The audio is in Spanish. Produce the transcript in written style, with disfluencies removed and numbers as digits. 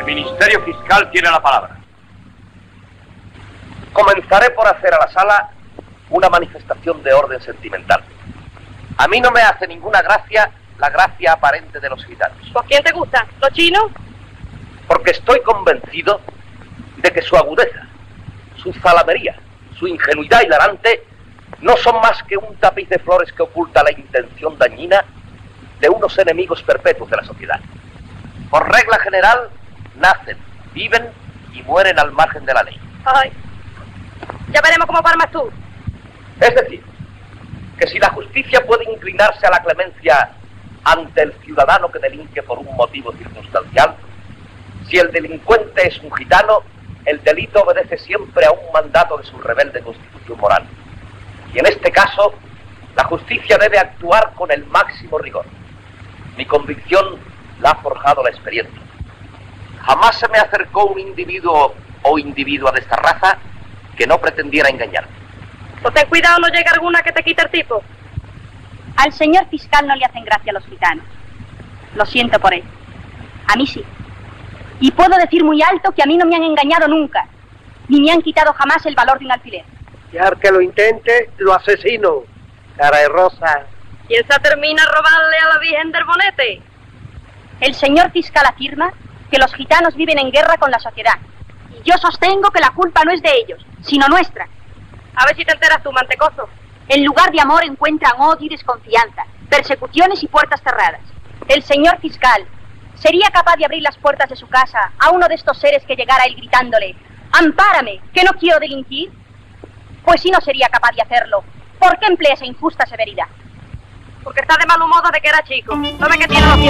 Ministerio Fiscal tiene la palabra. Comenzaré por hacer a la sala una manifestación de orden sentimental. A mí no me hace ninguna gracia la gracia aparente de los gitanos. ¿Pues quién te gusta? ¿Los chinos? Porque estoy convencido de que su agudeza, su zalamería, su ingenuidad hilarante no son más que un tapiz de flores que oculta la intención dañina de unos enemigos perpetuos de la sociedad. Por regla general, nacen, viven y mueren al margen de la ley. Ay, ya veremos cómo farmas tú. Es decir, que si la justicia puede inclinarse a la clemencia ante el ciudadano que delinque por un motivo circunstancial, si el delincuente es un gitano, el delito obedece siempre a un mandato de su rebelde constitución moral. Y en este caso, la justicia debe actuar con el máximo rigor. Mi convicción la ha forjado la experiencia. Jamás se me acercó un individuo o individua de esta raza que no pretendiera engañarme. Pues ten cuidado, no llega alguna que te quite el tipo. Al señor fiscal no le hacen gracia los gitanos. Lo siento por él. A mí sí. Y puedo decir muy alto que a mí no me han engañado nunca, ni me han quitado jamás el valor de un alfiler. Y al que lo intente, lo asesino. Cara de rosa. ¿Quién se termina a robarle a la Virgen del Bonete? El señor fiscal afirma que los gitanos viven en guerra con la sociedad. Y yo sostengo que la culpa no es de ellos, sino nuestra. A ver si te enteras tú, mantecoso. En lugar de amor encuentran odio y desconfianza, persecuciones y puertas cerradas. El señor fiscal sería capaz de abrir las puertas de su casa a uno de estos seres que llegara a él gritándole: «¡Ampárame, que no quiero delinquir!». Pues si no sería capaz de hacerlo, ¿por qué emplea esa injusta severidad? Porque está de mal humor de que era chico. ¿Sabe que tiene los pies